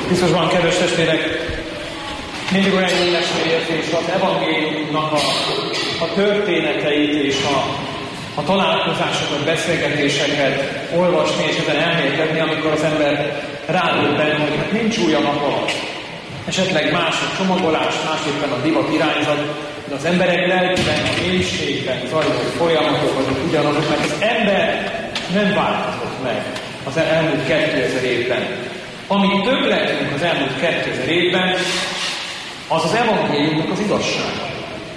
Biztosban, kedves testvérek, mindig olyan éles érzés az evangéliumnak a történeteit és a találkozásokat, beszélgetéseket olvasni és ezen elmélkedni, amikor az ember rádöbben, hogy hát nincs új a nap alatt. Esetleg más a csomagolás, másképpen a divat irányzat, de az emberek lelkiben, a mélységben zajló folyamatok azok ugyanazok, mert az ember nem változott meg az elmúlt 2000 évben. Amit többletünk az elmúlt 2000 évben, az az evangéliumnak az igazsága.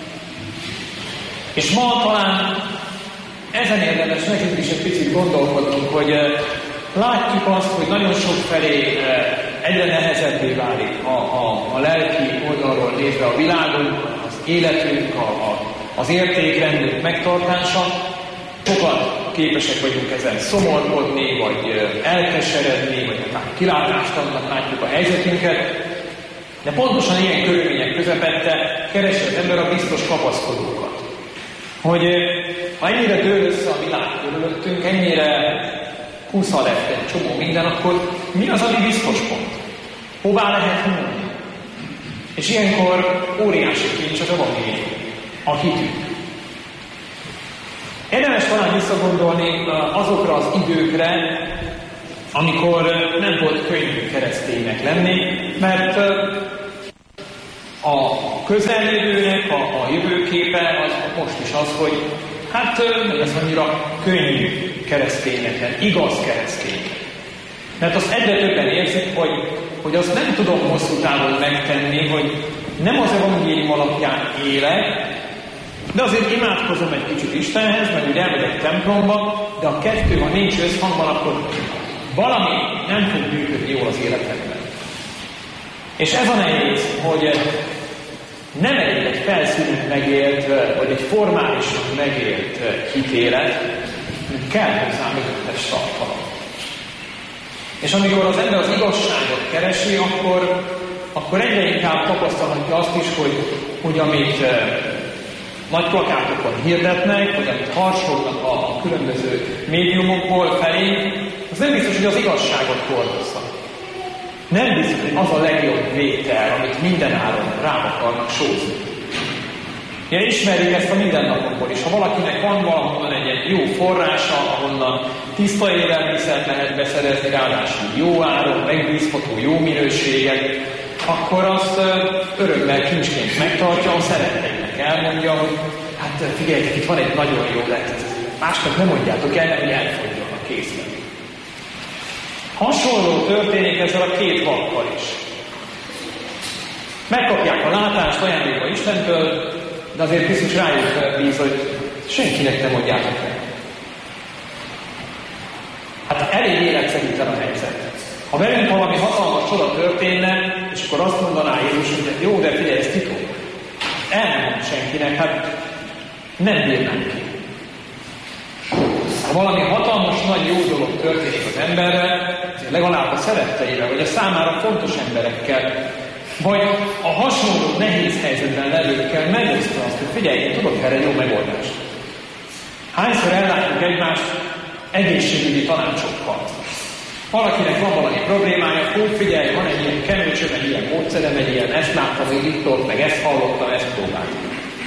És ma talán ezen érdemes nekünk is egy picit gondolkodnunk, hogy látjuk azt, hogy nagyon sok felé egyre nehezebbé válik a lelki oldalról nézve a világunk, az életünk, az értékrendünk megtartása. Sokat képesek vagyunk ezen szomorkodni, vagy elkeseredni, vagy akár kilátástalannak látjuk a helyzetünket. De pontosan ilyen körülmények közepette keresi az ember a biztos kapaszkodókat. Hogy ha ennyire dől össze a világ körülöttünk, ennyire húszal lett egy csomó minden, akkor mi az, ami biztos pont? Hová lehet nyúlni? És ilyenkor óriási kincs az evangélium, a hitünk. Érdemes talán visszagondolni azokra az időkre, amikor nem volt könnyű kereszténynek lenni, mert a közeljövőnek a jövőképe az most is az, hogy hát nem lesz annyira könnyű kereszténynek lenni, igaz keresztény. Mert azt egyre többen érzik, hogy azt nem tudom hosszú távon megtenni, hogy nem az evangélium alapján élek, de azért imádkozom egy kicsit Istenhez, meg úgy elmegyek templomba, de a kettő, ha nincs összhangban, akkor valami nem fog működni jól az életemben. És ez a nehéz, hogy nem egy felszínen megélt, vagy egy formálisan megélt hitélet, kell hozzá mögöttes tartalom. És amikor az ember az igazságot keresi, akkor egyre inkább tapasztalhatja azt is, hogy amit nagy plakátokon hirdetnek, vagy amit harsolnak a különböző médiumokból felé, az nem biztos, hogy az igazságot hordozza. Nem biztos, hogy az a legjobb vétel, amit mindenáron rám akarnak sózni. Ja, ismerjük ezt a mindennapokból is. Ha valakinek van valahonnan egy jó forrása, ahonnan tiszta élelmiszert lehet beszerezni, ráadásul jó áron, megbízható, jó minőséget, akkor azt örömmel kincsként megtartja, a szeretteinek elmondja, hogy hát figyeljetek, itt van egy nagyon jó lett, másnak nem mondjátok el, hogy elfogyjon a készlet. Hasonló történik ezzel a két vakkal is. Megkapják a látást ajándékba Istentől, de azért biztos rájuk bíz, hogy senkinek nem mondjátok meg. Hát elég életszerűtlen a helyzet. Ha velünk valami hatalmas csoda történne, és akkor azt mondaná Jézus, hogy jó, de figyelj, ez titok. El nem mond senkinek, hát nem bírnánk ki. Ha valami hatalmas, nagy jó dolog történik az emberrel, legalább a szeretteivel, vagy a számára fontos emberekkel, vagy a hasonló nehéz helyzetben levőkkel megosztva azt, hogy figyelj, én tudok erre jó megoldást. Hányszor ellátjuk egymást egészségügyi tanácsokkal? Valakinek van valami problémája, úgy figyelj, van egy ilyen kenőcsöm, egy ilyen módszerem, egy ilyen, ezt láttam, hogy itt, meg ezt hallottam, ezt próbáltam.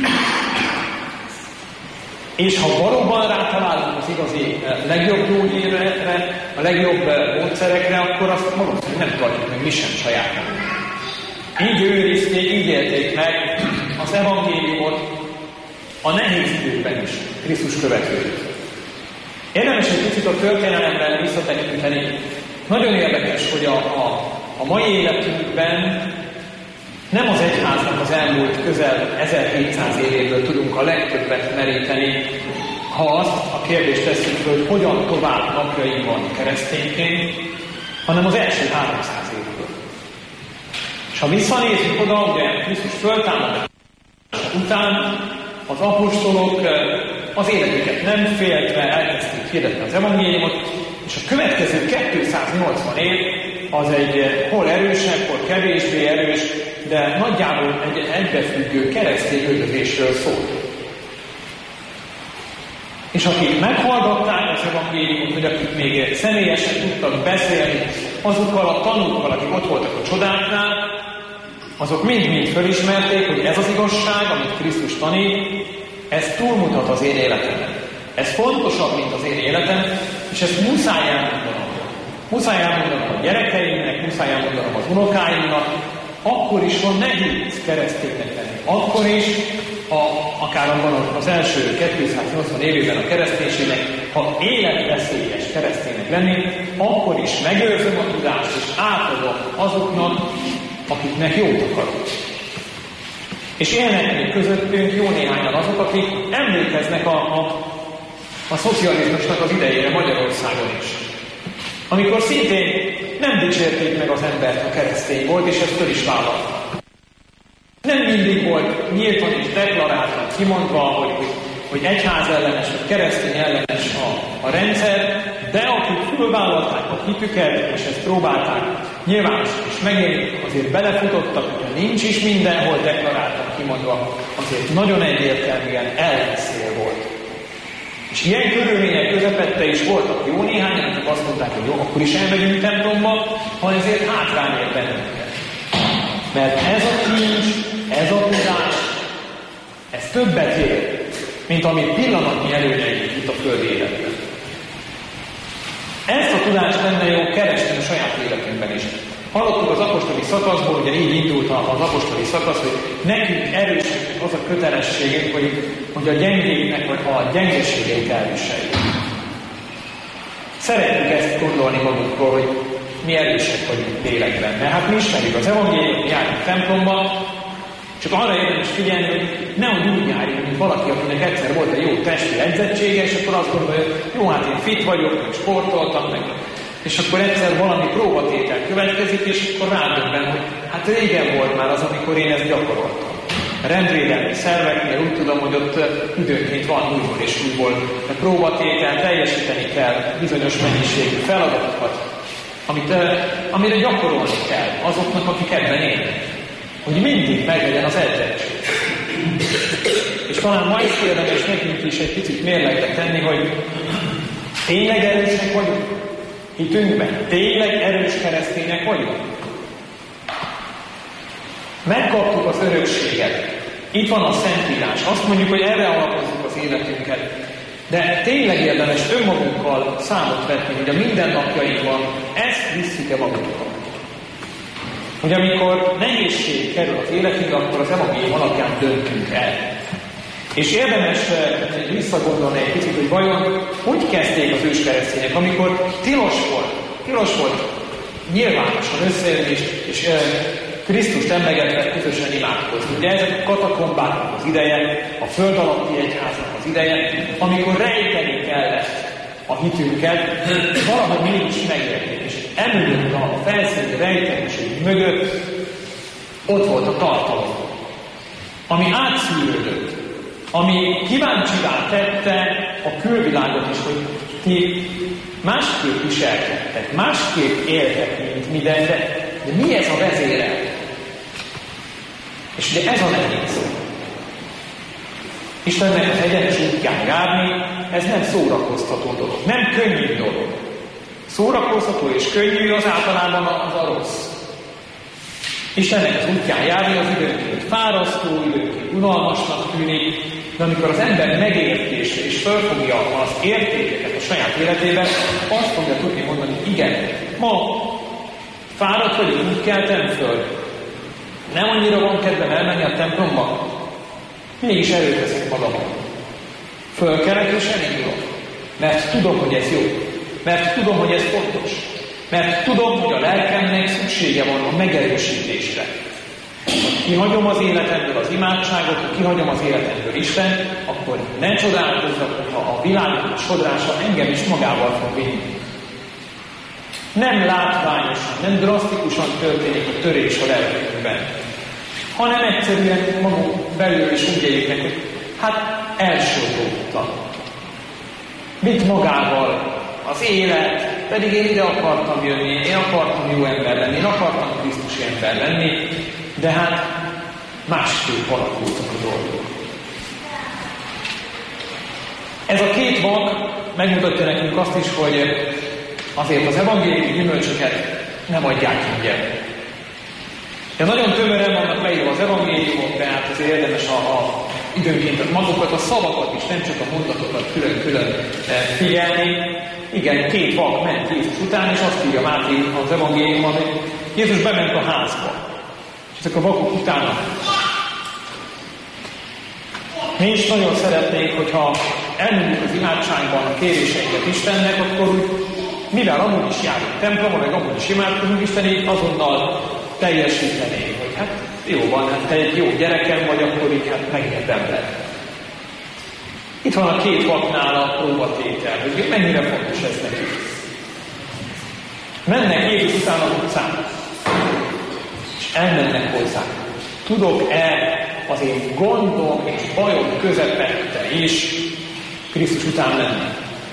És ha valóban rátalálunk az igazi legjobb gyógyszerekre, a legjobb módszerekre, akkor azt valószínűleg nem tartjuk meg mi sem saját magunk. Így őrizték, így élték meg az evangéliumot a nehéz időkben is, Krisztus követői. Érdemes egy picit a történelemben visszatekinteni. Nagyon érdekes, hogy a mai életünkben nem az egyháznak az elmúlt közel 1700 évéből tudunk a legtöbbet meríteni, ha azt a kérdést tesszük föl, hogy hogyan tovább napjainkban keresztényként, hanem az első 300 évből. És ha visszanézünk oda, ugye Krisztus föltámadása után az apostolok az életüket nem féltve elkezdték hirdetni az evangéliumot, és a következő 280 év az egy hol erősebb, hol kevésbé erős, de nagyjából egy egybefüggő keresztény üldözésről szól. És akik meghallgatták az evangéliumot, hogy akik még személyesen tudtak beszélni azokkal a tanúkkal, akik ott voltak a csodáknál, azok mind-mind felismerték, hogy ez az igazság, amit Krisztus tanít, ez túlmutat az én életemen. Ez fontosabb, mint az én életem, és ezt muszáj elmondanom. Muszáj elmondanom a gyerekeimnek, muszáj elmondanom az unokáimnak, akkor is van nehéz kereszténynek lenni. Akkor is, akár abban az első 280 évében a kereszténységnek, ha életveszélyes kereszténynek lenni, akkor is megőrzöm a tudást, és átadom azoknak, akiknek jót akarok. És élnek még közöttünk jó néhányan azok, akik emlékeznek a szocializmusnak az idejére Magyarországon is. Amikor szintén nem dicsérték meg az embert, ha keresztény volt, és ezt föl is vállalta. Nem mindig volt nyíltan és deklaráltan kimondva, hogy egyház ellenes, vagy keresztény ellenes a rendszer, de akik fölvállalták a hitüket, és ezt próbálták nyilvánosan is megélni, azért belefutottak, hogyha nincs is mindenhol deklaráltan kimondva, azért nagyon egyértelműen ellenszél volt. És ilyen körülmények közepette is voltak jó néhányan, akik azt mondták, hogy jó, akkor is elmegyünk templomba, ha ezért hátrány ér bennünket. Mert ez a kincs, ez a tudás, ez többet ér, mint ami pillanatnyi előnyei itt a földi életben. Ezt a tudást lenne jó keresni a saját életünkben is. Hallottuk az apostoli szakaszból, ugye így indult az apostoli szakasz, hogy nekünk erősöknek az a kötelességünk, hogy a gyengéknek vagy a gyengeségeit elviseljük. Szeretjük ezt gondolni magunkról, hogy mi erősek vagyunk lélekben. Mert hát mi ismerjük az evangéliumot, járunk templomba, csak arra érdemes figyelni, hogy nehogy úgy járjunk, mint valaki, akinek egyszer volt egy jó testi edzettsége, és akkor azt gondolja, hogy jó, hát én fit vagyok, meg sportoltam, meg. És akkor egyszer valami próbatétel következik, és akkor rádöbben, hogy hát régen volt már az, amikor én ezt gyakoroltam. A rendvédelmi szerveknél úgy tudom, hogy ott időnként van újból és újból próbatétel, teljesíteni kell bizonyos mennyiségű feladatokat, amire gyakorolni kell azoknak, akik ebben élnek. Hogy mindig meglegyen az edzettség. És talán ma is érdemes nekünk is egy picit mérlegre tenni, hogy tényleg erősek vagyunk hitünkben, tényleg erős keresztények vagyunk. Megkaptuk az örökséget. Itt van a Szentírás. Azt mondjuk, hogy erre alapozzuk az életünket. De tényleg érdemes önmagunkkal számot vetni, hogy a mindennapjainkban ezt visszük-e magunkkal. Hogy amikor nehézség kerül az életünkbe, akkor az evangélium alapján döntünk el. És érdemes visszagondolni egy picit, hogy vajon hogy kezdték az őskeresztények, amikor tilos volt nyilvánosan összejönni, és Krisztust emlegetve közösen imádkozni. Ugye ezek a katakombáknak az ideje, a föld alatti egyháznak az ideje, amikor rejteni kellett a hitünket, valahogy mégis megérték. És emögött a felszíni rejteniség mögött ott volt a tartalom, ami átszűrődött, ami kíváncsivá tette a külvilágot is, hogy ti másképp viselkedtek, másképp éltek, mint mi, de mi ez a vezére? És ugye ez a nehéz. Istennek az egyenes útján járni, ez nem szórakoztató dolog, nem könnyű dolog. Szórakoztató és könnyű az általában az a rossz. Istennek az útján járni az időnként fárasztó, időnként unalmasnak tűnik, de amikor az ember megérti és felfogja az értékeket a saját életében, azt fogja tudni mondani, igen, ma fáradt vagyok, úgy keltem föl. Nem annyira van kedvem elmenni a templomba, mégis erőteszek magamon. Fölkelek és elindulok. Mert tudom, hogy ez jó. Mert tudom, hogy ez fontos. Mert tudom, hogy a lelkemnek szüksége van a megerősítésre. Ha kihagyom az életemből az imádságot, ha kihagyom az életemből Isten, akkor ne csodálkozzak, ha a világ sodrása engem is magával fog vinni. Nem látványosan, nem drasztikusan történik a törés a lelkünkben, hanem egyszerűen magunk belül is úgy éljük meg, hogy hát elsodródtam. Mit magával az élet, pedig én ide akartam jönni, én akartam jó ember lenni, én akartam Krisztusi ember lenni, de hát másképp alakultak a dolgok. Ez a két mag megmutatja nekünk azt is, hogy azért az evangéliumi gyümölcsöket nem adják ingyen. De nagyon tömören vannak leírva az evangéliumok, tehát azért érdemes időnként magukat, a szavakat is, nem csak a mondatokat külön-külön figyelni. Igen, 2 vak ment Jézus után, és azt írja Máté az evangéliumban, hogy Jézus bement a házba. És ezek a vakok utána. Mi is nagyon szeretnénk, hogyha elmondjuk az imádságban a kéréseinket Istennek, akkor mivel amúgy is járunk templomba, meg amúgy is imádkozunk, Isten így azonnal teljesítené, hogy hát jó van, hát te egy jó gyerekem vagy, akkor így hát megérdemled. Itt van a 2 vaknál a próbatétel, hogy mennyire fontos ez nekik. Mennek Jézus után az utcán, és elmennek hozzá. Tudok-e az én gondom és bajom közepette is Krisztus után menni?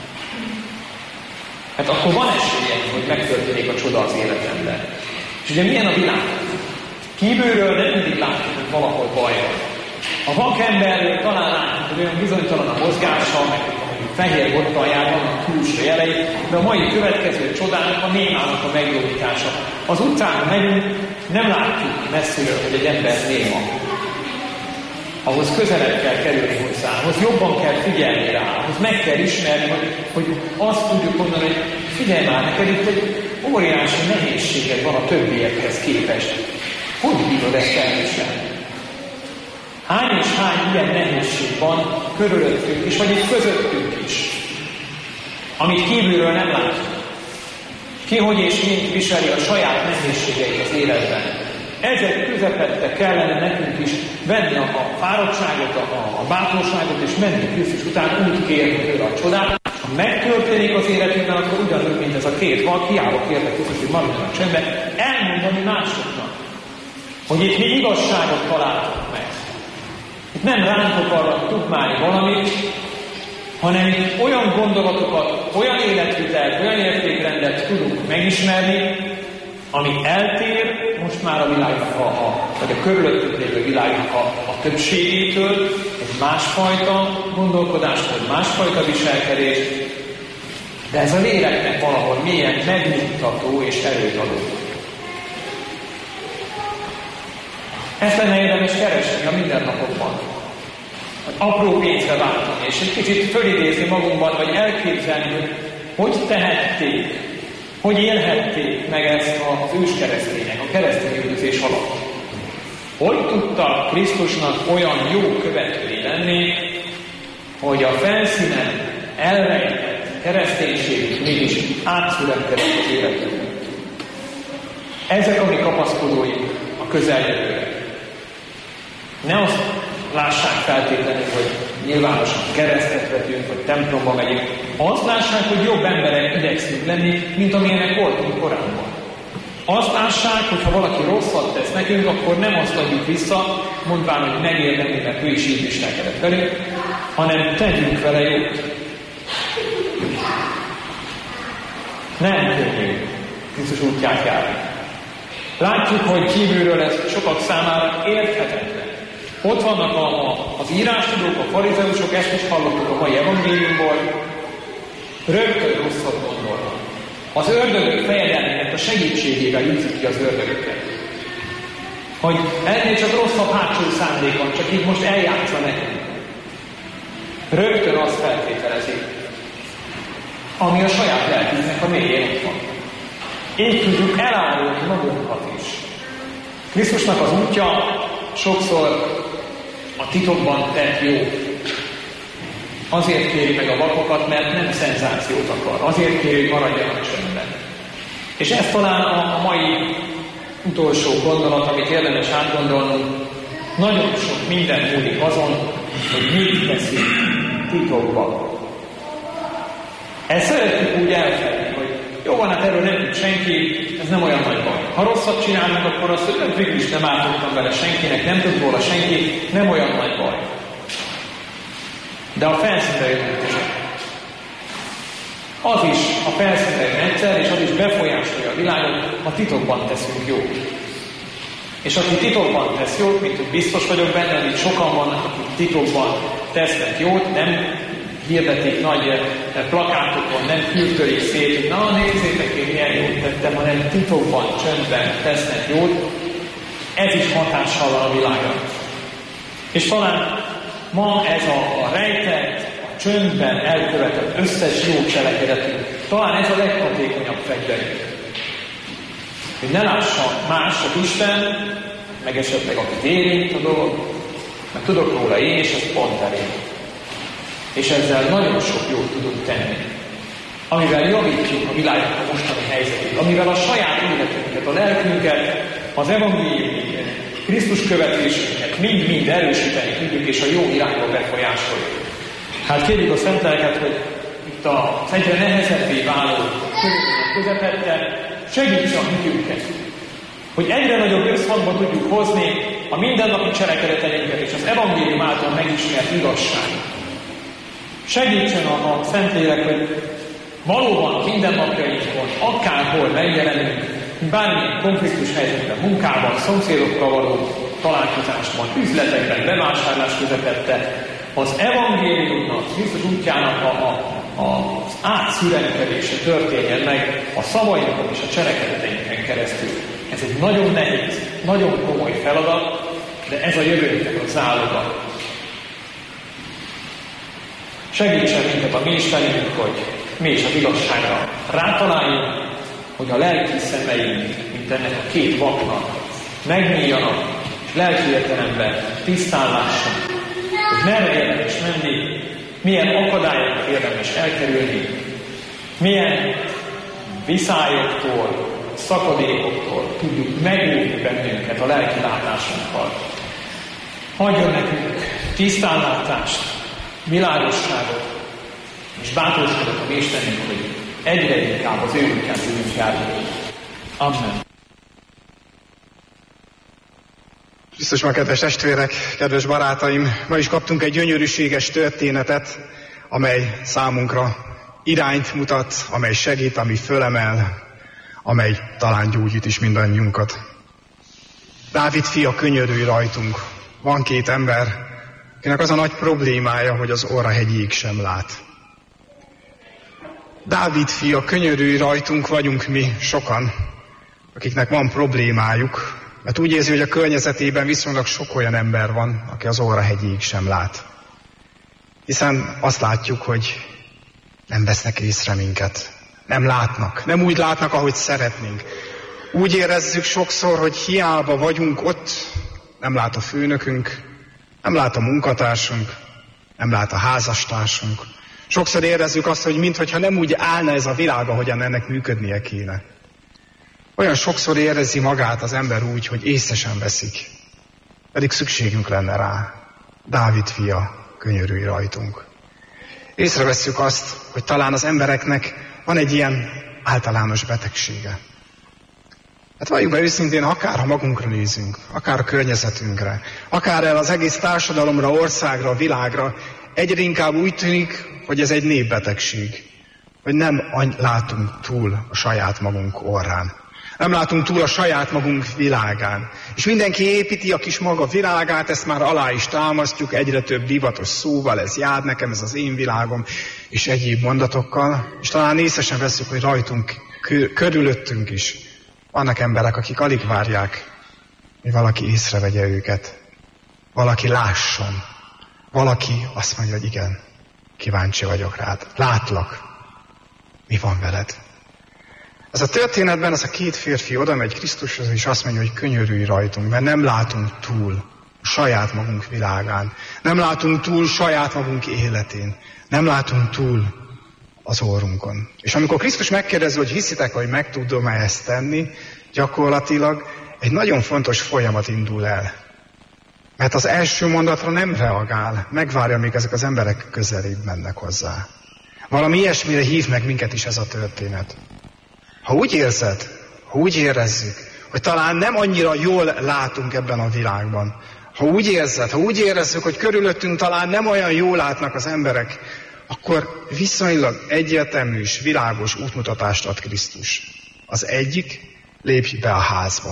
Hát akkor van esélye, hogy megtörténik a csoda az életemben. És ugye milyen a világ? Kívülről nem mindig látjuk, hogy valahol baj van. A vakemberről talán látjuk, hogy olyan bizonytalan a mozgása, meg fehér bottal jár, vannak külső jelei, de a mai következő csodának a némának a meggyógyítása. Az utcán megyünk, nem látjuk messziről, hogy egy ember néma. Ahhoz közelebb kell kerülni hozzá, ahhoz jobban kell figyelni rá, ahhoz meg kell ismerni, hogy azt tudjuk mondani, hogy figyelj már, neked itt egy óriási nehézséged van a többiekhez képest. Hogy bírod ezt elviselni? Hány és hány ilyen nehézség van körülöttünk is, vagy itt közöttünk is, amit kívülről nem látjuk. Ki, hogy és mint viseli a saját nehézségeit az életben. Ezek közepette kellene nekünk is venni a fáradtságot, a bátorságot, és menni Krisztus után úgy kérni tőle a csodát. Ha megtörténik az életünkben, akkor ugyanúgy, mint ez a 2 vak, hiába kértek Krisztus, hogy maradjanak csendben, elmondani másoknak, hogy itt mi igazságot találtunk meg. Itt nem rántok arra tudmálni valamit, hanem itt olyan gondolatokat, olyan életvitelt, olyan értékrendet tudunk megismerni, ami eltér most már a világnak, vagy a körülöttünk lévő világnak a többségétől, egy másfajta gondolkodás, vagy másfajta viselkedés, de ez a léleknek valahol mélyen megnyugtató és erőt adó. Ezt lenne érdemes keresni a mindennapokban. Apró pénzre váltani, és egy kicsit fölidézni magunkban, vagy elképzelni, hogy tehették, hogy élhették meg ezt az őskeresztények, a keresztény üldözés alatt. Hogy tudtak Krisztusnak olyan jó követői lenni, hogy a felszínen elrejtett kereszténységük mégis átszületett az életükben. Ezek a mi kapaszkodóink a közeljövőre. Ne azt lássák feltétlenül, hogy nyilvánosan keresztet vetünk, vagy templomba megyünk. Azt lássák, hogy jobb emberek igyekszünk lenni, mint amilyenek voltunk korábban. Azt lássák, hogy ha valaki rosszat tesz nekünk, akkor nem azt adjuk vissza, mondván, hogy megérdemli, mert ő is így viselkedett velünk, hanem tegyünk vele jót. Nem könnyű Krisztus útját járni. Látjuk, hogy kívülről ez sokak számára érthetetlen. Ott vannak az írástudók, a farizeusok, ezt is hallottuk a mai evangéliumból, rögtön rosszat gondolnak. Az ördögök fejedelmének a segítségével űzik ki az ördögöket. Hogy ennél csak rosszabb hátsó szándékon, csak így most eljátsza nekünk. Rögtön azt feltételezik, ami a saját lelkünknek a mélyén ott van. Így tudjuk elárulni magunkat is. Krisztusnak az útja sokszor a titokban tett jó. Azért kéri meg a vakokat, mert nem szenzációt akar. Azért kéri, hogy maradjanak csöndben. És ez talán a mai utolsó gondolat, amit érdemes átgondolnunk. Nagyon sok minden múlik azon, hogy mit teszünk titokban. Ezt szeretjük úgy elfelejteni, hogy jó van, hát erről nem tud senki, ez nem olyan nagy baj. Ha rosszat csinálnak, akkor azt, hogy végül is nem ártottam vele senkinek, nem tud róla senki, nem olyan nagy baj. De a felszínre jövünk ezek. Az is a felszínre jön egyszer, és az is befolyásolja a világot, ha titokban teszünk jót. És aki titokban tesz jót, mint hogy biztos vagyok benne, hogy sokan vannak, akik titokban tesznek jót, nem hirdetik nagy plakátokon, nem fürtölik szét, hogy na nézzétek én milyen jót tettem, hanem titokban, csöndben tesznek jót. Ez is hatással van a világra. És talán ma ez a rejtett, a csöndben elkövetett összes jó cselekedetünk, talán ez a leghatékonyabb fegyverünk. Hogy ne lássa más, csak Isten, meg esetleg akit érint a dolog, mert tudok róla én, és ez pont elég. És ezzel nagyon sok jót tudunk tenni. Amivel javítjuk a világnak a mostani helyzetét, amivel a saját életünket, a lelkünket, az evangéliumi Krisztus követésünket mind-mind erősíteni tudjuk, és a jó irányba befolyásoljuk. Hát kérjük a Szent Lelket, hogy itt az egyre nehezebbé váló körülmények közepette segítse a hitünket, hogy egyre nagyobb összhangba tudjuk hozni a mindennapi cselekedeteinket és az evangélium által megismert igazságot. Segítsen a Szentlélek, hogy valóban a mindennapjainkon, akárhol megjelenünk, bármilyen konfliktus helyzetben, munkában, szomszédokkal való találkozásban, üzletekben, bevásárlás közepette, az evangéliumnak, Krisztus útjának az átszürenkedése történjen meg a szavainkon és a cselekedeteinken keresztül. Ez egy nagyon nehéz, nagyon komoly feladat, de ez a jövőnknek a záloga. Segítsen minket a mi Istenünk, hogy mi is az igazságra rátaláljunk, hogy a lelki szemeink, mint ennek a két vaknak, megnyíljanak, és lelki értelemben tisztán lássunk, hogy merre érdemes menni, milyen akadályokat érdemes elkerülni, milyen visályoktól, szakadékoktól tudjuk megújni bennünket a lelki látásunkkal. Hagyjon nekünk tisztánlátást, világosságot, és bátorságot a mi Istenünk, hogy egyre inkább az ő útján tudjunk járni. Amen. Krisztusban, kedves testvérek, kedves barátaim, ma is kaptunk egy gyönyörűséges történetet, amely számunkra irányt mutat, amely segít, ami fölemel, amely talán gyógyít is mindannyiunkat. Dávid fia, könyörülj rajtunk. Van két ember, akinek az a nagy problémája, hogy az orra hegyig sem lát. Dávid fia, könyörülj rajtunk, vagyunk mi sokan, akiknek van problémájuk, mert úgy érzi, hogy a környezetében viszonylag sok olyan ember van, aki az orra hegyig sem lát. Hiszen azt látjuk, hogy nem vesznek észre minket. Nem látnak. Nem úgy látnak, ahogy szeretnénk. Úgy érezzük sokszor, hogy hiába vagyunk ott, nem lát a főnökünk, nem lát a munkatársunk, nem lát a házastársunk. Sokszor érezzük azt, hogy mintha nem úgy állna ez a világ, ahogyan ennek működnie kéne. Olyan sokszor érezi magát az ember úgy, hogy észre sem veszik. Pedig szükségünk lenne rá. Dávid fia, könyörülj rajtunk. Észrevesszük azt, hogy talán az embereknek van egy ilyen általános betegsége. Hát valljuk be őszintén, akár ha magunkra nézünk, akár a környezetünkre, akár el az egész társadalomra, országra, világra, egyre inkább úgy tűnik, hogy ez egy népbetegség. Hogy nem látunk túl a saját magunk orrán. Nem látunk túl a saját magunk világán. És mindenki építi a kis maga világát, ezt már alá is támasztjuk, egyre több divatos szóval, ez jár nekem, ez az én világom, és egyéb mondatokkal. És talán észre sem veszük, hogy rajtunk, körülöttünk is vannak emberek, akik alig várják, hogy valaki észrevegye őket. Valaki lásson. Valaki azt mondja, hogy igen, kíváncsi vagyok rád. Látlak. Mi van veled? Ez a történetben az a két férfi oda megy Krisztushoz, és azt mondja, hogy könyörülj rajtunk, mert nem látunk túl a saját magunk világán. Nem látunk túl saját magunk életén. Nem látunk túl az orrunkon. És amikor Krisztus megkérdezi, hogy hiszitek, hogy meg tudom-e ezt tenni, gyakorlatilag egy nagyon fontos folyamat indul el. Mert az első mondatra nem reagál, megvárja, míg ezek az emberek közelébb mennek hozzá. Valami ilyesmire hív meg minket is ez a történet. Ha úgy érzed, ha úgy érezzük, hogy talán nem annyira jól látunk ebben a világban, ha úgy érzed, ha úgy érezzük, hogy körülöttünk talán nem olyan jól látnak az emberek, akkor viszonylag egyértelmű és világos útmutatást ad Krisztus. Az egyik, lépj be a házba.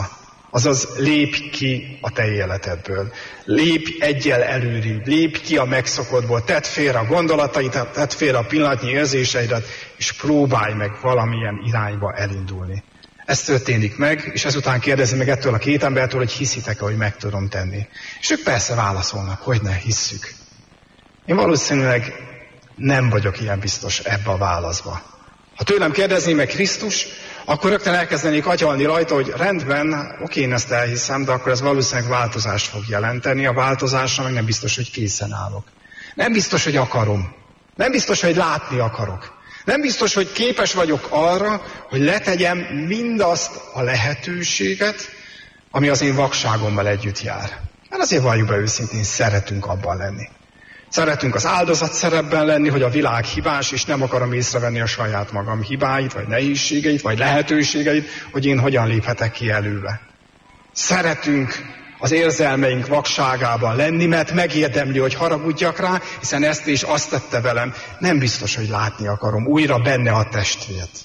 Azaz lépj ki a te életedből. Lépj egyel előrébb, lépj ki a megszokottból, tedd félre a gondolataidat, tedd félre a pillanatnyi érzéseidet, és próbálj meg valamilyen irányba elindulni. Ez történik meg, és ezután kérdezi meg ettől a két embertől, hogy hiszitek-e, hogy meg tudom tenni. És ők persze válaszolnak, hogy ne hisszük. Én valószínűleg nem vagyok ilyen biztos ebbe a válaszba. Ha tőlem kérdezni meg Krisztus, akkor rögtön elkezdenék agyalni rajta, hogy rendben, oké, én ezt elhiszem, de akkor ez valószínűleg változást fog jelenteni. A változásra meg nem biztos, hogy készen állok. Nem biztos, hogy akarom. Nem biztos, hogy látni akarok. Nem biztos, hogy képes vagyok arra, hogy letegyem mindazt a lehetőséget, ami az én vakságommal együtt jár. Mert azért valljuk be őszintén, szeretünk abban lenni. Szeretünk az áldozatszerepben lenni, hogy a világ hibás, és nem akarom észrevenni a saját magam hibáit, vagy nehézségeit, vagy lehetőségeit, hogy én hogyan léphetek ki előle. Szeretünk az érzelmeink vakságában lenni, mert megérdemli, hogy haragudjak rá, hiszen ezt és azt tette velem. Nem biztos, hogy látni akarom újra benne a testvért.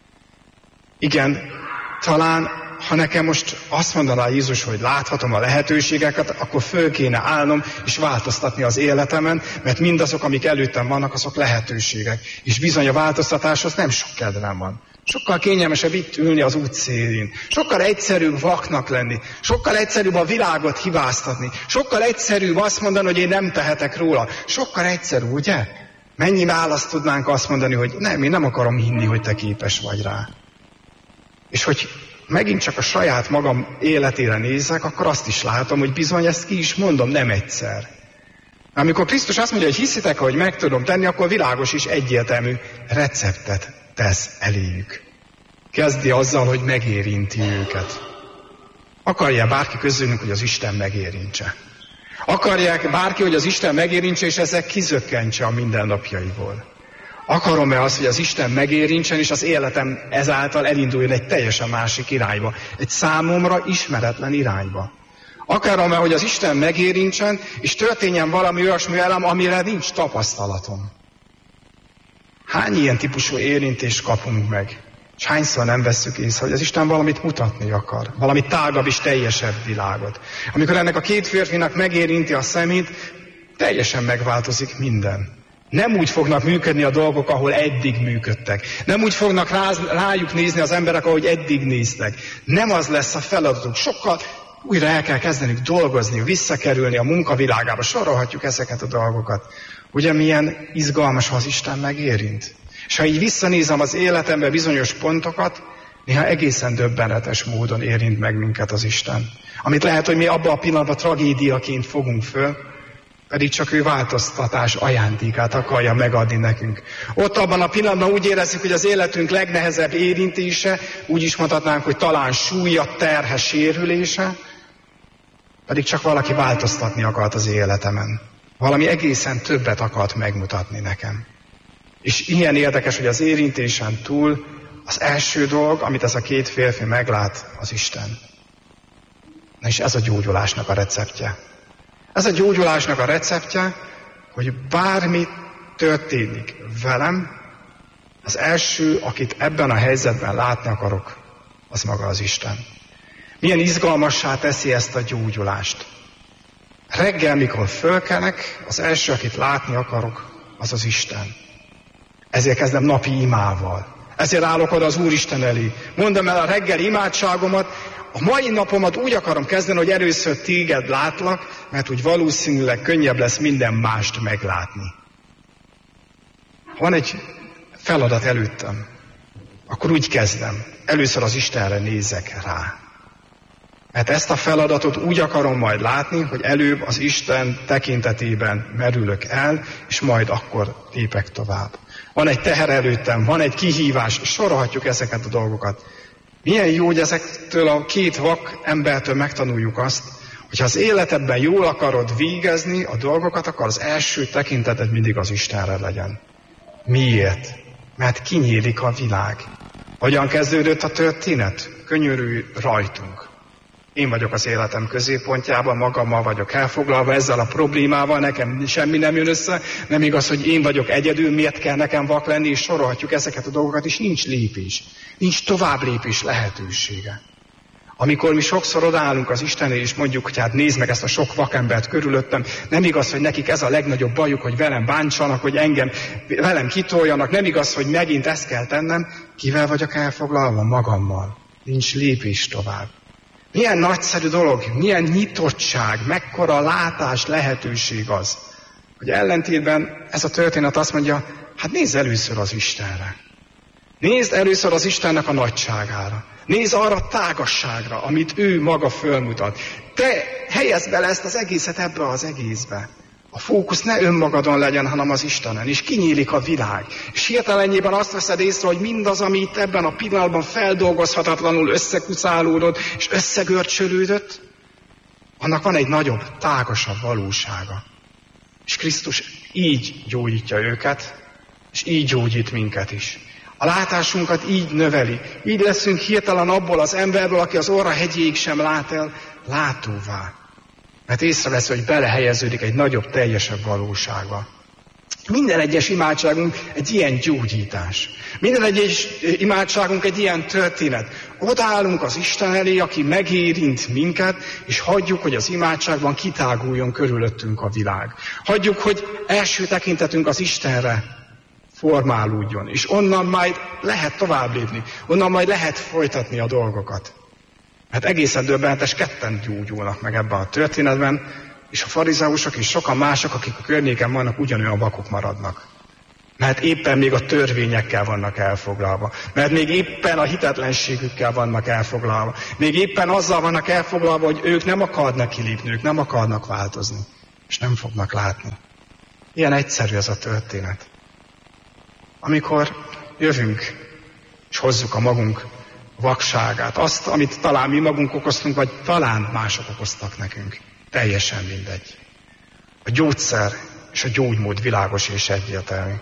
Igen, talán ha nekem most azt mondaná Jézus, hogy láthatom a lehetőségeket, akkor föl kéne állnom és változtatni az életemen, mert mindazok, amik előttem vannak, azok lehetőségek. És bizony a változtatáshoz nem sok kedvem van. Sokkal kényelmesebb itt ülni az út szélén. Sokkal egyszerűbb vaknak lenni. Sokkal egyszerűbb a világot hibáztatni. Sokkal egyszerűbb azt mondani, hogy én nem tehetek róla. Sokkal egyszerűbb, ugye? Mennyi választ tudnánk azt mondani, hogy nem, én nem akarom hinni, hogy te képes vagy rá. És hogy megint csak a saját magam életére nézek, akkor azt is látom, hogy bizony ezt ki is mondom, nem egyszer. Amikor Krisztus azt mondja, hogy hiszitek, hogy meg tudom tenni, akkor világos és egyértelmű receptet tesz eléjük. Kezdi azzal, hogy megérinti őket. Akarja bárki közülünk, hogy az Isten megérintse? Akarják bárki, hogy az Isten megérintse, és ezek kizökkentse a mindennapjaiból? Akarom-e azt, hogy az Isten megérintsen, és az életem ezáltal elinduljon egy teljesen másik irányba, egy számomra ismeretlen irányba? Akarom-e, hogy az Isten megérintsen, és történjen valami olyasmi velem, amire nincs tapasztalatom? Hány ilyen típusú érintést kapunk meg? És hányszor nem vesszük észre, hogy az Isten valamit mutatni akar, valami tágabb és teljesebb világot. Amikor ennek a két férfinak megérinti a szemét, teljesen megváltozik minden. Nem úgy fognak működni a dolgok, ahol eddig működtek. Nem úgy fognak rájuk nézni az emberek, ahogy eddig néztek. Nem az lesz a feladatuk. Sokkal újra el kell kezdenünk dolgozni, visszakerülni a munkavilágába. Sorolhatjuk ezeket a dolgokat. Ugye milyen izgalmas, ha az Isten megérint? És ha így visszanézem az életembe bizonyos pontokat, néha egészen döbbenetes módon érint meg minket az Isten. Amit lehet, hogy mi abban a pillanatban tragédiaként fogunk föl, pedig csak ő változtatás ajándékát akarja megadni nekünk. Ott abban a pillanatban úgy érezzük, hogy az életünk legnehezebb érintése, úgy is mondhatnánk, hogy talán súlya, terhe, sérülése, pedig csak valaki változtatni akart az életemen. Valami egészen többet akart megmutatni nekem. És ilyen érdekes, hogy az érintésen túl az első dolog, amit ez a két férfi meglát, az Isten. Na és ez a gyógyulásnak a receptje. Ez a gyógyulásnak a receptje, hogy bármi történik velem, az első, akit ebben a helyzetben látni akarok, az maga az Isten. Milyen izgalmassá teszi ezt a gyógyulást. Reggel, mikor fölkelek, az első, akit látni akarok, az az Isten. Ezért kezdem napi imával. Ezért állok oda az Úristen elé. Mondom el a reggeli imádságomat, a mai napomat úgy akarom kezdeni, hogy először téged látlak, mert úgy valószínűleg könnyebb lesz minden mást meglátni. Van egy feladat előttem, akkor úgy kezdem. Először az Istenre nézek rá. Mert ezt a feladatot úgy akarom majd látni, hogy előbb az Isten tekintetében merülök el, és majd akkor lépek tovább. Van egy teher előttem, van egy kihívás, és sorolhatjuk ezeket a dolgokat. Milyen jó, hogy ezektől a két vak embertől megtanuljuk azt, hogyha az életedben jól akarod végezni a dolgokat, akkor az első tekinteted mindig az Istenre legyen. Miért? Mert kinyílik a világ. Hogyan kezdődött a történet? Könyörülj rajtunk. Én vagyok az életem középpontjában, magammal vagyok elfoglalva ezzel a problémával, nekem semmi nem jön össze, nem igaz, hogy én vagyok egyedül, miért kell nekem vak lenni, és sorolhatjuk ezeket a dolgokat, és nincs lépés, nincs tovább lépés lehetősége. Amikor mi sokszor odaállunk az Istennél, és mondjuk, hogy hát nézd meg ezt a sok vakembert körülöttem, nem igaz, hogy nekik ez a legnagyobb bajuk, hogy velem bántsanak, hogy velem kitoljanak, nem igaz, hogy megint ezt kell tennem, kivel vagyok elfoglalva? Magammal. Nincs lépés tovább. Milyen nagyszerű dolog, milyen nyitottság, mekkora látás, lehetőség az, hogy ellentétben ez a történet azt mondja, hát nézz először az Istenre. Nézd először az Istennek a nagyságára. Nézd arra a tágasságra, amit ő maga fölmutat. Te helyezd bele ezt az egészet ebbe az egészbe. A fókusz ne önmagadon legyen, hanem az Istenen, és kinyílik a világ. És hirtelenjében azt veszed észre, hogy mindaz, ami itt ebben a pillanatban feldolgozhatatlanul összekucálódott, és összegörcsölődött, annak van egy nagyobb, tágasabb valósága. És Krisztus így gyógyítja őket, és így gyógyít minket is. A látásunkat így növeli. Így leszünk hirtelen abból az emberből, aki az orra hegyéig sem lát el, látóvá. Mert észrevesz, hogy belehelyeződik egy nagyobb, teljesebb valóságba. Minden egyes imádságunk egy ilyen gyógyítás. Minden egyes imádságunk egy ilyen történet. Odaállunk az Isten elé, aki megérint minket, és hagyjuk, hogy az imádságban kitáguljon körülöttünk a világ. Hagyjuk, hogy első tekintetünk az Istenre formálódjon, és onnan majd lehet tovább lépni, onnan majd lehet folytatni a dolgokat. Hát egészen döbbenetes, ketten gyógyulnak meg ebben a történetben, és a farizeusok és sokan mások, akik a környéken vannak, ugyanolyan vakok maradnak. Mert éppen még a törvényekkel vannak elfoglalva. Mert még éppen a hitetlenségükkel vannak elfoglalva. Még éppen azzal vannak elfoglalva, hogy ők nem akarnak kilépni, ők nem akarnak változni. És nem fognak látni. Ilyen egyszerű ez a történet. Amikor jövünk, és hozzuk a magunk vakságát, azt, amit talán mi magunk okoztunk, vagy talán mások okoztak nekünk. Teljesen mindegy. A gyógyszer és a gyógymód világos és egyértelmű.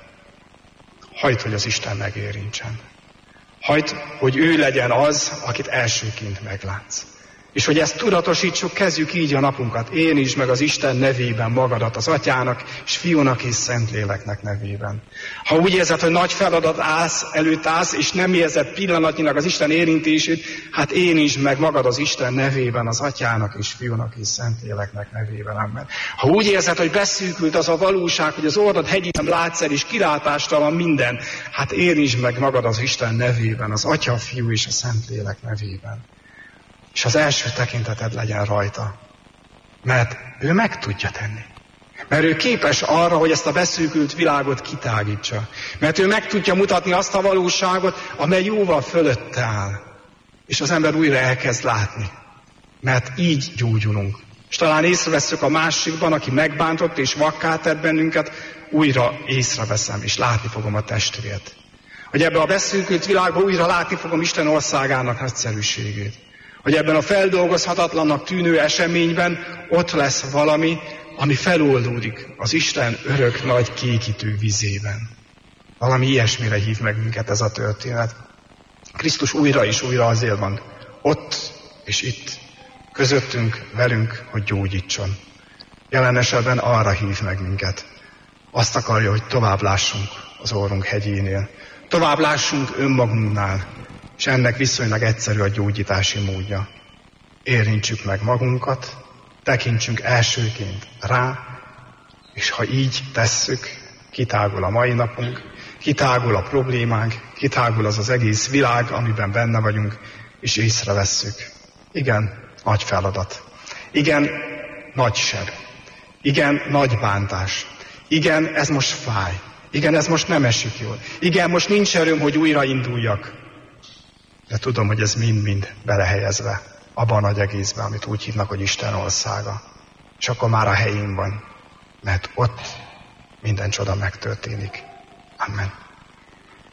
Hagyd, hogy az Isten megérintsen. Hagyd, hogy ő legyen az, akit elsőként meglátsz. És hogy ezt tudatosítsuk, kezdjük így a napunkat. Én is, meg az Isten nevében magadat, az Atyának, és Fiúnak és Szentléleknek nevében. Ha úgy érzed, hogy nagy feladat előtt állsz, és nem érzed pillanatnyilag az Isten érintését, hát én is, meg magad az Isten nevében, az Atyának és Fiúnak és Szentléleknek nevében. Amen. Ha úgy érzed, hogy beszűkült az a valóság, hogy az orrod hegyében látsz el, és kilátástalan minden, hát én is, meg magad az Isten nevében, az Atya, a Fiú és a Szentlélek nevében. És az első tekinteted legyen rajta. Mert ő meg tudja tenni. Mert ő képes arra, hogy ezt a beszűkült világot kitágítsa. Mert ő meg tudja mutatni azt a valóságot, amely jóval fölötte áll. És az ember újra elkezd látni. Mert így gyógyulunk. És talán észrevesszük a másikban, aki megbántott és vakká tett bennünket, újra észreveszem, és látni fogom a testvért. Hogy ebben a beszűkült világban újra látni fogom Isten országának nagyszerűségét. Hogy ebben a feldolgozhatatlannak tűnő eseményben ott lesz valami, ami feloldódik az Isten örök nagy kékítő vizében. Valami ilyesmire hív meg minket ez a történet. Krisztus újra és újra azért van ott és itt, közöttünk, velünk, hogy gyógyítson. Jelen esetben arra hív meg minket. Azt akarja, hogy tovább lássunk az orrunk hegyénél. Tovább lássunk önmagunknál. És ennek viszonylag egyszerű a gyógyítási módja. Érintsük meg magunkat, tekintsünk elsőként rá, és ha így tesszük, kitágul a mai napunk, kitágul a problémánk, kitágul az az egész világ, amiben benne vagyunk, és észrevesszük. Igen, nagy feladat. Igen, nagy seb. Igen, nagy bántás. Igen, ez most fáj. Igen, ez most nem esik jól. Igen, most nincs erőm, hogy újrainduljak. De tudom, hogy ez mind-mind belehelyezve abban a nagy egészben, amit úgy hívnak, hogy Isten országa. És akkor már a helyén van, mert ott minden csoda megtörténik. Amen.